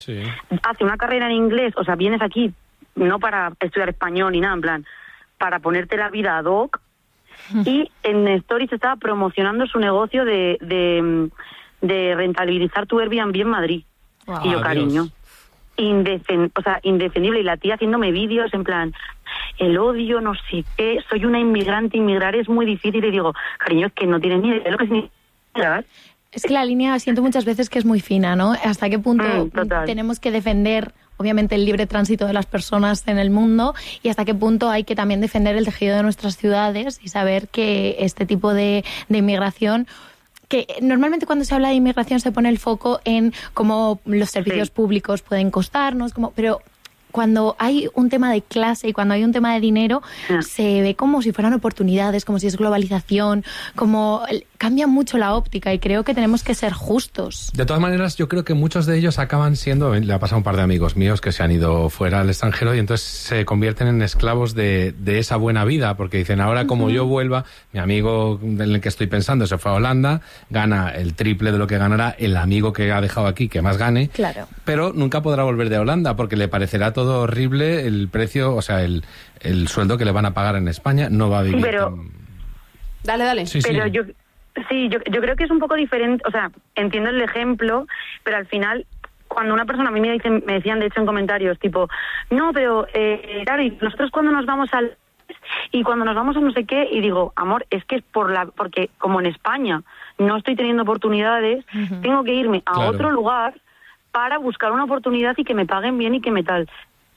Sí. Hace una carrera en inglés, o sea, vienes aquí no para estudiar español ni nada, en plan, para ponerte la vida ad hoc. Y en Stories estaba promocionando su negocio de rentabilizar tu Airbnb en Madrid. Wow. Y yo, cariño, indefendible. Y la tía haciéndome vídeos en plan, el odio, no sé qué, soy una inmigrante, inmigrar es muy difícil. Y digo, cariño, es que no tienes ni idea de lo que significa. Es que la línea siento muchas veces que es muy fina, ¿no? ¿Hasta qué punto total. tenemos que defender, obviamente, el libre tránsito de las personas en el mundo y hasta qué punto hay que también defender el tejido de nuestras ciudades y saber que este tipo de inmigración... que normalmente cuando se habla de inmigración se pone el foco en cómo los servicios públicos pueden costarnos, pero cuando hay un tema de clase y cuando hay un tema de dinero se ve como si fueran oportunidades, como si es globalización, como cambia mucho la óptica y creo que tenemos que ser justos. De todas maneras, yo creo que muchos de ellos acaban siendo, le ha pasado a un par de amigos míos que se han ido fuera al extranjero y entonces se convierten en esclavos de esa buena vida, porque dicen, ahora como yo vuelva, mi amigo en el que estoy pensando se fue a Holanda, gana el triple de lo que ganará el amigo que ha dejado aquí, que más gane, claro, pero nunca podrá volver de Holanda porque le parecerá todo horrible el precio, o sea, el sueldo que le van a pagar en España, no va a vivir. Pero, Dale. Sí, pero sí. yo creo que es un poco diferente, o sea, entiendo el ejemplo, pero al final, cuando una persona a mí me decían de hecho en comentarios, tipo, no, pero claro, y nosotros cuando nos vamos y cuando nos vamos a no sé qué, y digo, amor, es que es porque como en España no estoy teniendo oportunidades, tengo que irme a otro lugar para buscar una oportunidad y que me paguen bien y que me tal.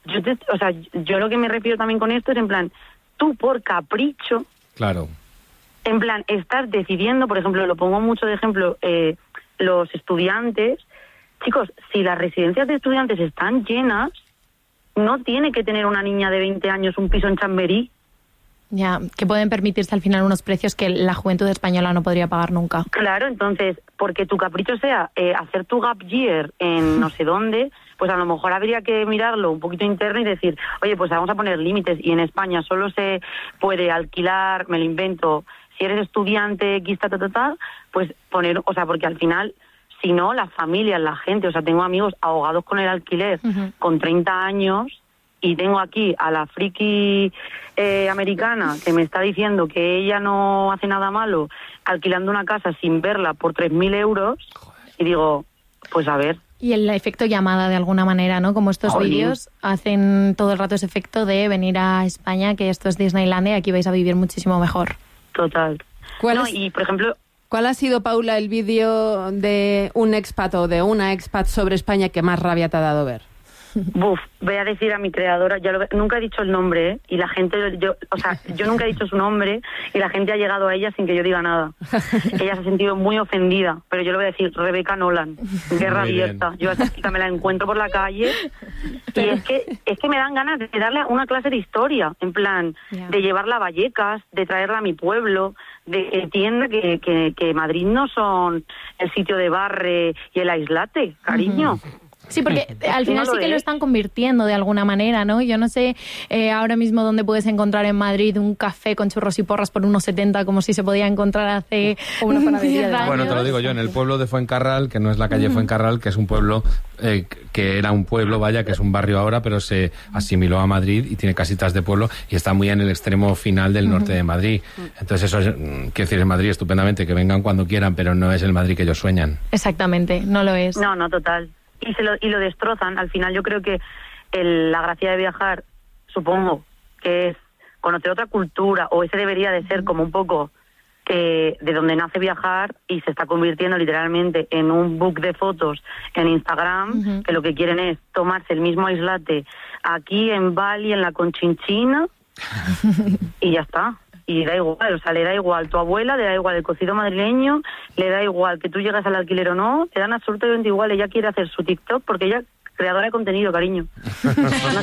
Yo lo que me refiero también con esto es en plan, tú por capricho, claro, en plan, estás decidiendo, por ejemplo, lo pongo mucho de ejemplo, los estudiantes. Chicos, si las residencias de estudiantes están llenas, no tiene que tener una niña de 20 años un piso en Chamberí. Ya, que pueden permitirse al final unos precios que la juventud española no podría pagar nunca. Claro, entonces, porque tu capricho sea hacer tu gap year en no sé dónde, pues a lo mejor habría que mirarlo un poquito interno y decir, oye, pues vamos a poner límites, y en España solo se puede alquilar, me lo invento, si eres estudiante, X, pues poner, o sea, porque al final, si no, las familias, la gente, o sea, tengo amigos ahogados con el alquiler, con 30 años, y tengo aquí a la friki americana que me está diciendo que ella no hace nada malo alquilando una casa sin verla por 3.000 euros, y digo, pues a ver. Y el efecto llamada de alguna manera, ¿no? Como estos vídeos hacen todo el rato ese efecto de venir a España, que esto es Disneylandia y aquí vais a vivir muchísimo mejor. Total. Y por ejemplo, ¿cuál ha sido, Paula, el vídeo de un expat o de una expat sobre España que más rabia te ha dado ver? Voy a decir a mi creadora, nunca he dicho el nombre, y la gente, yo nunca he dicho su nombre y la gente ha llegado a ella sin que yo diga nada. Ella se ha sentido muy ofendida, pero yo le voy a decir Rebeca Nolan, guerra abierta. Yo a esta chica me la encuentro por la calle y es que me dan ganas de darle una clase de historia, en plan, de llevarla a Vallecas, de traerla a mi pueblo, de que entienda que Madrid no son el sitio de Barre y el Aislate, cariño. Sí, porque al final sí que lo están convirtiendo de alguna manera, ¿no? Yo no sé ahora mismo dónde puedes encontrar en Madrid un café con churros y porras por 1,70 como si se podía encontrar hace una panadería de años. Bueno, te lo digo yo, en el pueblo de Fuencarral, que no es la calle Fuencarral, que es un pueblo que era un pueblo, vaya, que es un barrio ahora, pero se asimiló a Madrid y tiene casitas de pueblo y está muy en el extremo final del norte de Madrid. Entonces eso quiero decir, en Madrid estupendamente, que vengan cuando quieran, pero no es el Madrid que ellos sueñan. Exactamente, no lo es. No, total. Y lo destrozan. Al final yo creo que la gracia de viajar, supongo, que es conocer otra cultura, o ese debería de ser como un poco de donde nace viajar, y se está convirtiendo literalmente en un book de fotos en Instagram, que lo que quieren es tomarse el mismo aislate aquí en Bali, en la Conchinchina, y ya está. Y da igual, o sea, le da igual tu abuela, le da igual el cocido madrileño, le da igual que tú llegas al alquiler o no, le dan absolutamente igual. Ella quiere hacer su TikTok porque ella es creadora de contenido, cariño. No